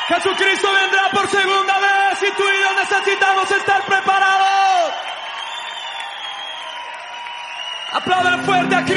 Jesucristo vendrá por segunda vez y tú y yo necesitamos estar preparados. Aplaudan fuerte a Cristo.